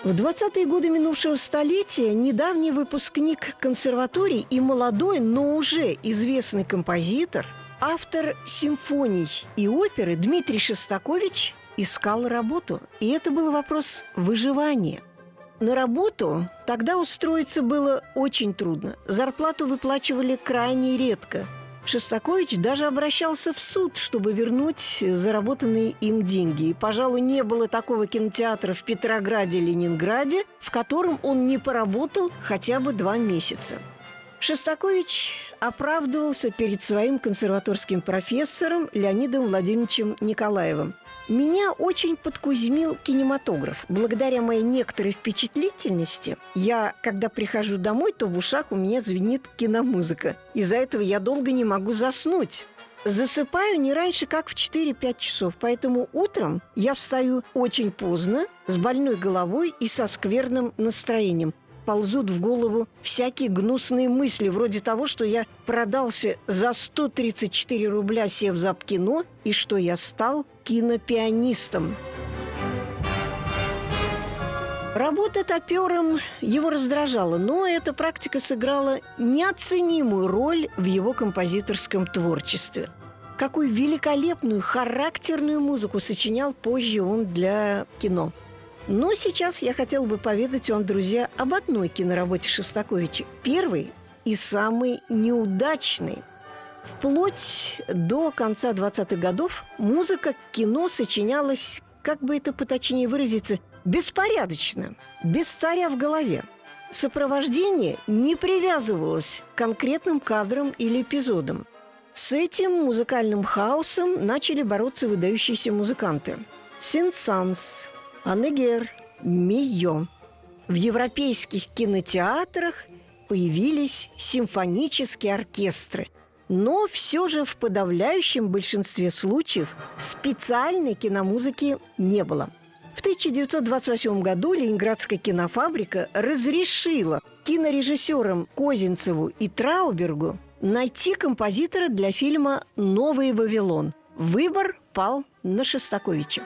В 20-е годы минувшего столетия недавний выпускник консерватории и молодой, но уже известный композитор, автор симфоний и оперы Дмитрий Шостакович искал работу. И это был вопрос выживания. На работу тогда устроиться было очень трудно. Зарплату выплачивали крайне редко. Шостакович даже обращался в суд, чтобы вернуть заработанные им деньги. И, пожалуй, не было такого кинотеатра в Петрограде и Ленинграде, в котором он не поработал хотя бы 2 месяца. Шостакович оправдывался перед своим консерваторским профессором Леонидом Владимировичем Николаевым. «Меня очень подкузмил кинематограф. Благодаря моей некоторой впечатлительности я, когда прихожу домой, то в ушах у меня звенит киномузыка. Из-за этого я долго не могу заснуть. Засыпаю не раньше, как в 4-5 часов, поэтому утром я встаю очень поздно, с больной головой и со скверным настроением. Ползут в голову всякие гнусные мысли, вроде того, что я продался за 134 рубля Севзапкино и что я стал кинопианистом». Работа топером его раздражала, но эта практика сыграла неоценимую роль в его композиторском творчестве. Какую великолепную, характерную музыку сочинял позже он для кино. Но сейчас я хотела бы поведать вам, друзья, об одной киноработе Шостаковича. Первой и самой неудачной. Вплоть до конца 20-х годов музыка к кино сочинялась, как бы это поточнее выразиться, беспорядочно, без царя в голове. Сопровождение не привязывалось к конкретным кадрам или эпизодам. С этим музыкальным хаосом начали бороться выдающиеся музыканты. Сен-Санс, Аннегер, Мийо. В европейских кинотеатрах появились симфонические оркестры. Но все же в подавляющем большинстве случаев специальной киномузыки не было. В 1928 году Ленинградская кинофабрика разрешила кинорежиссерам Козинцеву и Траубергу найти композитора для фильма «Новый Вавилон». Выбор пал на Шостаковича.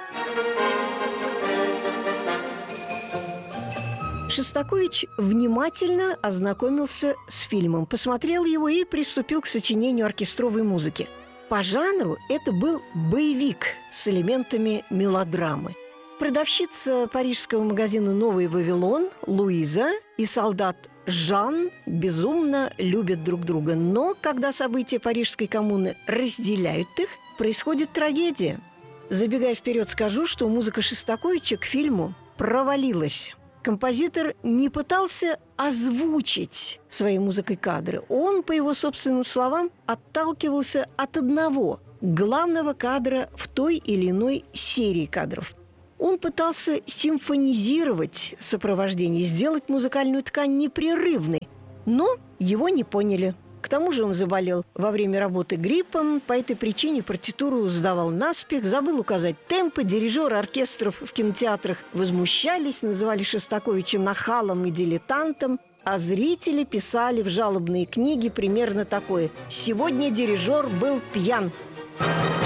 Шостакович внимательно ознакомился с фильмом, посмотрел его и приступил к сочинению оркестровой музыки. По жанру это был боевик с элементами мелодрамы. Продавщица парижского магазина «Новый Вавилон» Луиза и солдат Жан безумно любят друг друга. Но когда события Парижской коммуны разделяют их, происходит трагедия. Забегая вперед, скажу, что музыка Шостаковича к фильму провалилась. Композитор не пытался озвучить своей музыкой кадры. Он, по его собственным словам, отталкивался от одного главного кадра в той или иной серии кадров. Он пытался симфонизировать сопровождение, сделать музыкальную ткань непрерывной, но его не поняли. К тому же он заболел во время работы гриппом, по этой причине партитуру сдавал наспех, забыл указать темпы. Дирижеры оркестров в кинотеатрах возмущались, называли Шостаковича нахалом и дилетантом, а зрители писали в жалобные книги примерно такое: «Сегодня дирижер был пьян».